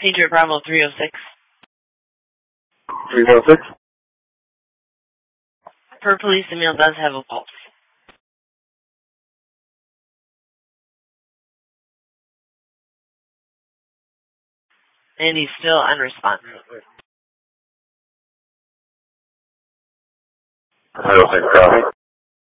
Patriot Bravo 306. 306? Per police, the male does have a pulse. And he's still unresponsive. 306, copy.